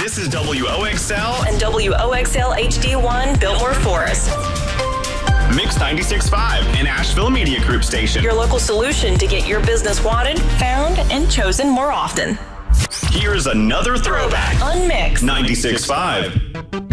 This is WOXL and WOXL HD1 Biltmore Forest. Mix 96.5, an Asheville Media Group station. Your local solution to get your business wanted, found, and chosen more often. Here's another throwback. Unmixed 96.5.